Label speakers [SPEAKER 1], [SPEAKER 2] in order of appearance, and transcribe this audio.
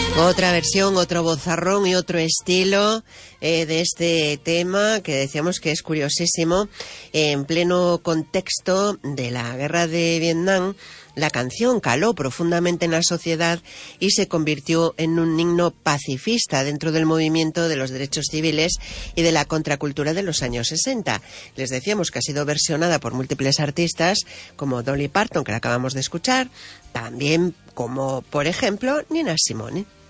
[SPEAKER 1] Otra versión, otro vozarrón y otro estilo de este tema que decíamos que es curiosísimo. En pleno contexto de la guerra de Vietnam, la canción caló profundamente en la sociedad y se convirtió en un himno pacifista dentro del movimiento de los derechos civiles y de la contracultura de los años 60. Les decíamos que ha sido versionada por múltiples artistas como Dolly Parton, que la acabamos de escuchar, también como, por ejemplo, Nina Simone.